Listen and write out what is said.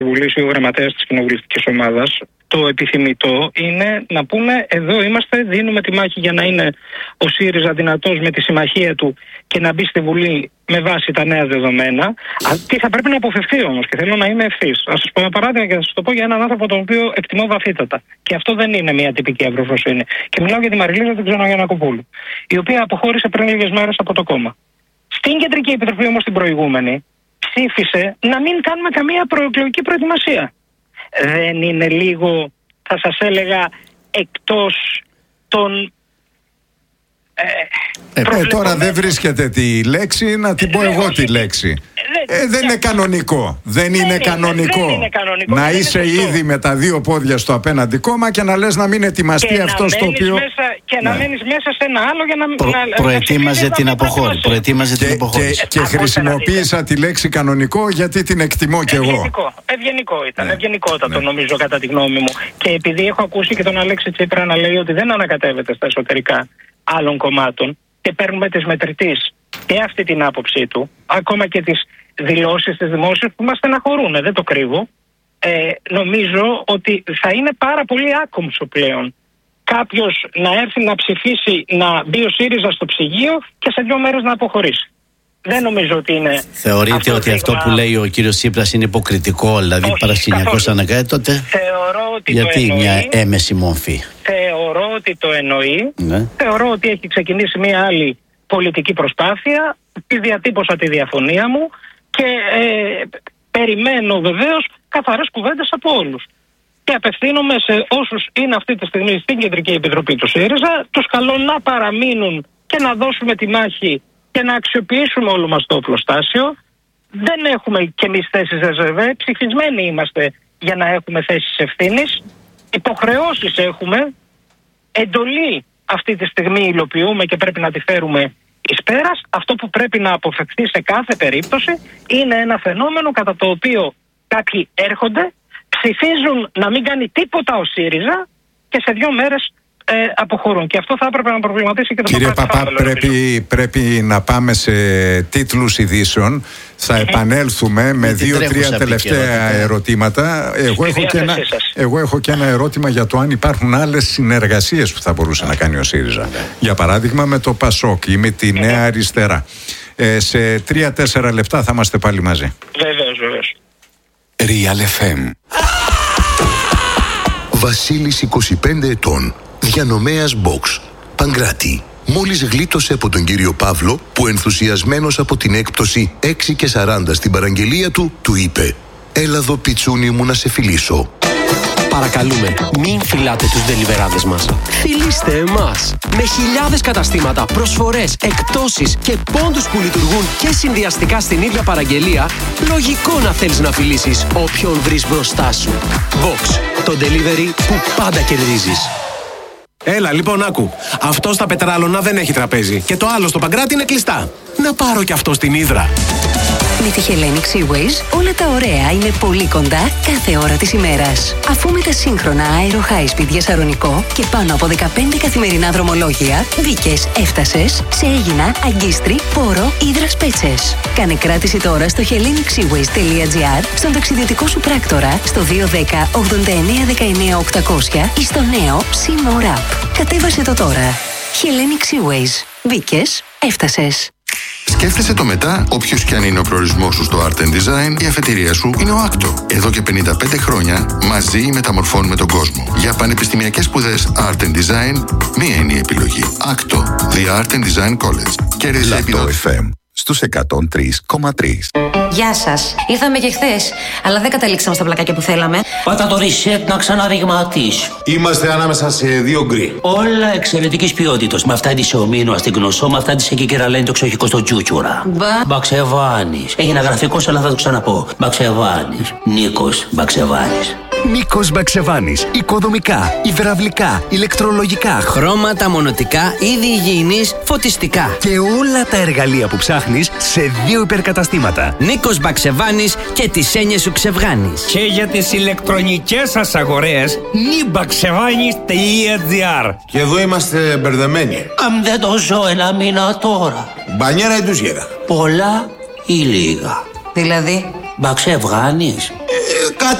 Βουλής ή ο γραμματέας της κοινοβουλευτικής ομάδας, το επιθυμητό είναι να πούνε εδώ είμαστε, δίνουμε τη μάχη για να είναι ο ΣΥΡΙΖΑ δυνατός με τη συμμαχία του και να μπει στη Βουλή με βάση τα νέα δεδομένα. Τι θα πρέπει να αποφευθεί όμως, και θέλω να είμαι ευθύς. Θα σας πω ένα παράδειγμα και θα σας το πω για έναν άνθρωπο τον οποίο εκτιμώ βαθύτατα. Και αυτό δεν είναι μια τυπική ευρωφροσύνη. Και μιλάω για τη Μαριλίζα την Ξενογιαννακοπούλου, η οποία αποχώρησε πριν λίγες μέρες από το κόμμα. Στην Κεντρική Επιτροπή όμως την προηγούμενη ψήφισε να μην κάνουμε καμία προεκλογική προετοιμασία. Δεν είναι λίγο, θα σας έλεγα, εκτός των... τώρα δεν βρίσκεται τη λέξη, να την πω εγώ τη λέξη. Δεν είναι κανονικό. Δεν είναι κανονικό να είσαι ήδη με τα δύο πόδια στο απέναντι κόμμα και να λες να μην ετοιμαστεί αυτό το οποίο... Και να μένεις μέσα σε ένα άλλο για να... Προετοίμαζε την αποχώρηση. Και χρησιμοποίησα τη λέξη κανονικό γιατί την εκτιμώ κι εγώ. Ευγενικό ήταν, ευγενικότατο νομίζω κατά τη γνώμη μου. Και επειδή έχω ακούσει και τον Αλέξη Τσίπρα να λέει ότι δεν ανακατεύεται στα εσωτερικά άλλων κομμάτων και παίρνουμε τις μετρητής και αυτή την άποψή του, ακόμα και τις δηλώσεις της δημόσιας που μας στεναχωρούν, δεν το κρύβω, νομίζω ότι θα είναι πάρα πολύ άκομψο πλέον κάποιος να έρθει να ψηφίσει να μπει ο ΣΥΡΙΖΑ στο ψυγείο και σε 2 μέρες να αποχωρήσει. Δεν νομίζω ότι είναι... Θεωρείτε ότι αυτό που λέει ο κύριος Τσίπρας είναι υποκριτικό, δηλαδή παρασκηνιακός αναγκάζει, τότε θεωρώ ότι γιατί το εννοεί, μια έμεση μορφή? Θεωρώ ότι το εννοεί, ναι. Θεωρώ ότι έχει ξεκινήσει μια άλλη πολιτική προσπάθεια, τη διατύπωσα τη διαφωνία μου και περιμένω βεβαίως καθαρές κουβέντες από όλους. Και απευθύνομαι σε όσους είναι αυτή τη στιγμή στην Κεντρική Επιτροπή του ΣΥΡΙΖΑ, τους καλώ να παραμείνουν και να δώσουμε τη μάχη και να αξιοποιήσουμε όλο μας το οπλοστάσιο. Δεν έχουμε κι εμείς θέσεις ρεζερβέ, ψηφισμένοι είμαστε για να έχουμε θέσεις ευθύνης. Υποχρεώσεις έχουμε, εντολή αυτή τη στιγμή υλοποιούμε και πρέπει να τη φέρουμε εις πέρας. Αυτό που πρέπει να αποφευχθεί σε κάθε περίπτωση είναι ένα φαινόμενο κατά το οποίο κάποιοι έρχονται, ψηφίζουν να μην κάνει τίποτα ο ΣΥΡΙΖΑ και σε 2 μέρες αποχωρούν. Και αυτό θα έπρεπε να προβληματίσει και το Κύριε Παπά, πρέπει να πάμε σε τίτλους ειδήσεων. Θα επανέλθουμε με 2-3 τελευταία ερωτήματα. Εγώ έχω και ένα ερώτημα για το αν υπάρχουν άλλες συνεργασίες που θα μπορούσε να κάνει ο ΣΥΡΙΖΑ. Για παράδειγμα με το ΠΑΣΟΚ ή με τη Νέα Αριστερά. Σε 3-4 λεπτά θα είμαστε πάλι μαζί. Βεβαίως. Real FM. Βασίλης, 25 ετών, διανομέας box, Παγκράτη. Μόλις γλίτωσε από τον κύριο Παύλο, που ενθουσιασμένος από την έκπτωση 6,40 στην παραγγελία του, του είπε: «Έλα εδώ πιτσούνι μου να σε φιλήσω». Παρακαλούμε, μην φυλάτε τους ντελιβεράδες μας. Φιλήστε εμάς. Με χιλιάδες καταστήματα, προσφορές, εκπτώσεις και πόντους που λειτουργούν και συνδυαστικά στην ίδια παραγγελία, λογικό να θέλεις να φιλήσεις όποιον βρεις μπροστά σου. Box, το delivery που πάντα κερδίζεις. Έλα, λοιπόν, άκου. Αυτό στα Πετράλωνα δεν έχει τραπέζι. Και το άλλο στο Παγκράτη είναι κλειστά. Να πάρω κι αυτό στην Ύδρα. Με τη Hellenic Seaways όλα τα ωραία είναι πολύ κοντά κάθε ώρα της ημέρας. Αφού με τα σύγχρονα Aero High Speed για Σαρονικό και πάνω από 15 καθημερινά δρομολόγια, μπήκες, έφτασες σε Αίγινα, Αγκίστρι, Πόρο, Ύδρας Πέτσες. Κάνε κράτηση τώρα στο hellenicseaways.gr, στον ταξιδιωτικό σου πράκτορα, στο 210 89 19 800 ή στο νέο Sea More App. Κατέβασε το τώρα. Hellenic Seaways. Μπήκες, έφτασες. Σκέφτεσαι το μετά, όποιος κι αν είναι ο προορισμός σου στο Art and Design, η αφετηρία σου είναι ο Acto. Εδώ και 55 χρόνια μαζί μεταμορφώνουμε τον κόσμο. Για πανεπιστημιακές σπουδές Art and Design, μία είναι η επιλογή. Acto, The Art and Design College. Κέρδισε επιδότηση. FM στους 103,3. Γεια σας. Ήρθαμε και χθες, αλλά δεν καταλήξαμε στα πλακάκια που θέλαμε. Πάτα το reset να ξαναρριγματίσει. Είμαστε ανάμεσα σε 2 γκρι. Όλα εξαιρετικής ποιότητας. Με αυτά τη ομίνο στην Γνωσό, με αυτά τη Εκικεραλένη το εξοχικό στο Τσούτσουρα. Μπαξεβάνης. Έγινε γραφικός, αλλά θα το ξαναπώ. Μπαξεβάνης. Νίκος Μπαξεβάνης. Νίκος Μπαξεβάνης. Οικοδομικά, υδραυλικά, ηλεκτρολογικά, χρώματα, μονοτικά, είδη υγιεινής, φωτιστικά. Και όλα τα εργαλεία που ψάχνεις σε 2 υπερκαταστήματα. Νίκος Μπαξεβάνης και τις έννοιες σου ξεβγάνεις. Και για τις ηλεκτρονικές σας αγορές, nibaksevani's.gr. Και εδώ είμαστε μπερδεμένοι. Αν δεν το ζω ένα μήνα τώρα. Μπανιέρα ή τουζιέρα. Πολλά ή λίγα. Δηλαδή, Μπαξεβάνης.